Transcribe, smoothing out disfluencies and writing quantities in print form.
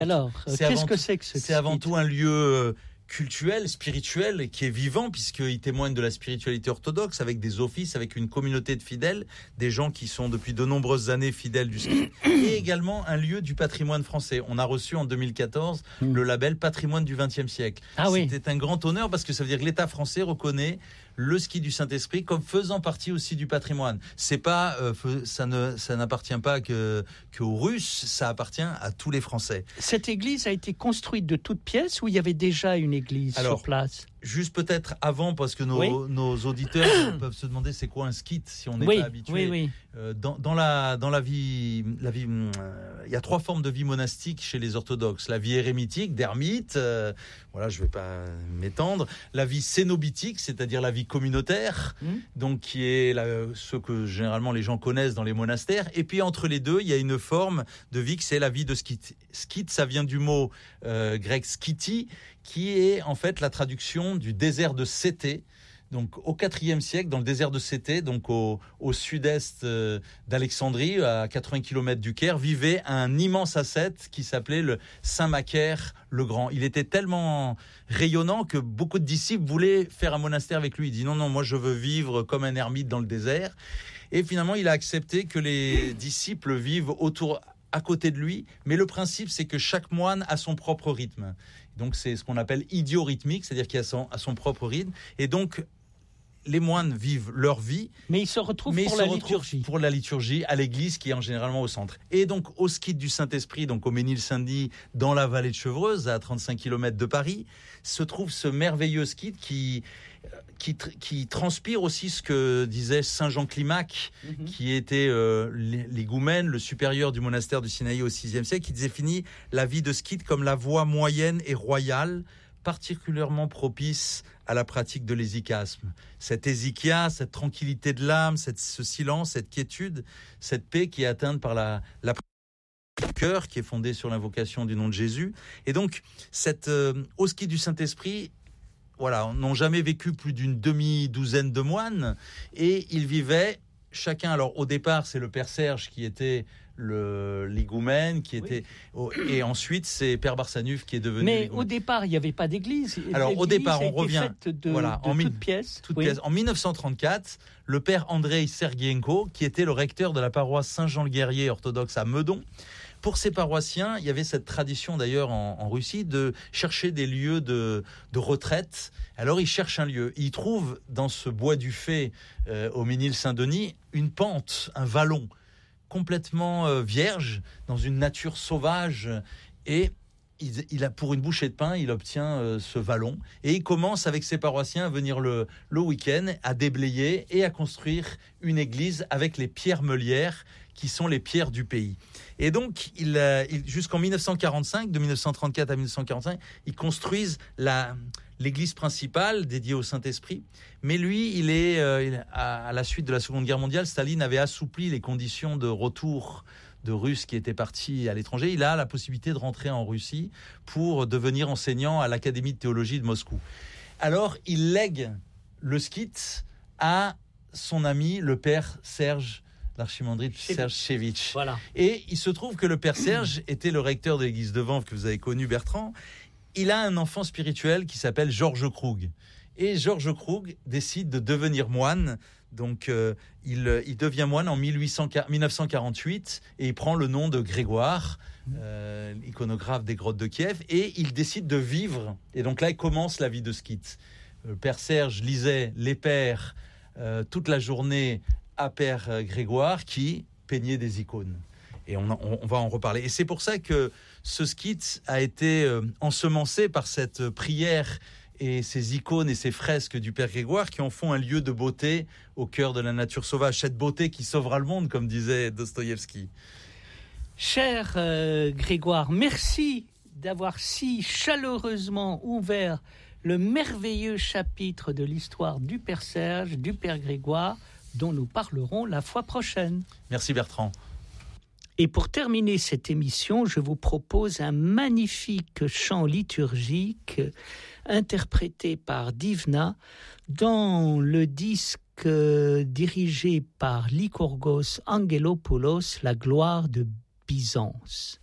Alors, qu'est-ce que c'est que ce C'est avant tout un lieu cultuel, spirituel, qui est vivant, puisqu'il témoigne de la spiritualité orthodoxe, avec des offices, avec une communauté de fidèles, des gens qui sont depuis de nombreuses années fidèles du ski, et également un lieu du patrimoine français. On a reçu en 2014 le label Patrimoine du XXe siècle. C'était un grand honneur, parce que ça veut dire que l'État français reconnaît le ski du Saint-Esprit comme faisant partie aussi du patrimoine. C'est pas, ça n'appartient pas qu'aux Russes, ça appartient à tous les Français. Cette église a été construite de toutes pièces ou il y avait déjà une église sur place? Juste peut-être avant, parce que nos auditeurs peuvent se demander c'est quoi un skit si on n'est pas habitué. Dans la vie, il y a 3 formes de vie monastique chez les orthodoxes. La vie érémitique, d'ermite, voilà, je vais pas m'étendre. La vie cénobitique, c'est-à-dire la vie communautaire, donc qui est ce que généralement les gens connaissent dans les monastères. Et puis entre les deux, il y a une forme de vie que c'est la vie de skit. Skit, ça vient du mot grec skiti, qui est en fait la traduction du désert de Sété. Donc au IVe siècle, dans le désert de Sété, donc au sud-est d'Alexandrie, à 80 km du Caire, vivait un immense ascète qui s'appelait le Saint Macaire le Grand. Il était tellement rayonnant que beaucoup de disciples voulaient faire un monastère avec lui. Il dit non, moi je veux vivre comme un ermite dans le désert. Et finalement, il a accepté que les disciples vivent à côté de lui, mais le principe, c'est que chaque moine a son propre rythme. Donc, c'est ce qu'on appelle idiorhythmique, c'est-à-dire qu'il a son propre rythme. Et donc, les moines vivent leur vie. Mais ils se retrouvent pour la liturgie à l'église qui est généralement au centre. Et donc, au skit du Saint-Esprit, donc au Ménil-Saint-Denis, dans la vallée de Chevreuse, à 35 km de Paris, se trouve ce merveilleux skit qui transpire aussi ce que disait Saint Jean Climac, qui était l'égoumène, le supérieur du monastère du Sinaï au VIe siècle, qui définit la vie de skit comme la voie moyenne et royale, particulièrement propice à la pratique de l'hésychasme. Cette hésychia, cette tranquillité de l'âme, ce silence, cette quiétude, cette paix qui est atteinte par la cœur, qui est fondée sur l'invocation du nom de Jésus. Et donc, au ski du Saint-Esprit, voilà, n'ont jamais vécu plus d'une demi-douzaine de moines, et ils vivaient chacun. Alors au départ, c'est le père Serge qui était l'égoumène, et ensuite c'est père Barsanuf qui est devenu. Mais l'égoumène. Au départ, il n'y avait pas d'église. Alors au départ, on revient en toutes pièces. En 1934, le père Andrei Sergienko, qui était le recteur de la paroisse Saint-Jean-le-Guerrier orthodoxe à Meudon. Pour ces paroissiens, il y avait cette tradition d'ailleurs en Russie de chercher des lieux de retraite. Alors ils cherchent un lieu. Ils trouvent dans ce bois du Fay au Ménil-Saint-Denis une pente, un vallon complètement vierge, dans une nature sauvage. Et il a, pour une bouchée de pain, il obtient ce vallon. Et il commence avec ses paroissiens à venir le week-end, à déblayer et à construire une église avec les pierres meulières, qui sont les pierres du pays. Et donc, jusqu'en 1945, de 1934 à 1945, ils construisent l'église principale dédiée au Saint-Esprit. Mais lui, à la suite de la Seconde Guerre mondiale, Staline avait assoupli les conditions de retour de Russes qui étaient partis à l'étranger. Il a la possibilité de rentrer en Russie pour devenir enseignant à l'Académie de théologie de Moscou. Alors, il lègue le skit à son ami, le père Serge, l'archimandrite Serge Chevitch. Voilà. Et il se trouve que le père Serge était le recteur de l'église de Vanves que vous avez connu, Bertrand. Il a un enfant spirituel qui s'appelle Georges Krug. Et Georges Krug décide de devenir moine. Donc, il devient moine en 1948 et il prend le nom de Grégoire, iconographe des grottes de Kiev, et il décide de vivre. Et donc là, il commence la vie de skit. Le père Serge lisait les pères toute la journée à père Grégoire qui peignait des icônes. Et on va en reparler. Et c'est pour ça que ce skit a été ensemencé par cette prière et ces icônes et ces fresques du père Grégoire qui en font un lieu de beauté au cœur de la nature sauvage. Cette beauté qui sauvera le monde, comme disait Dostoïevski. Cher Grégoire, merci d'avoir si chaleureusement ouvert le merveilleux chapitre de l'histoire du père Serge, du père Grégoire, dont nous parlerons la fois prochaine. Merci Bertrand. Et pour terminer cette émission, je vous propose un magnifique chant liturgique interprété par Divna dans le disque dirigé par Lykurgos Angelopoulos, La gloire de Byzance.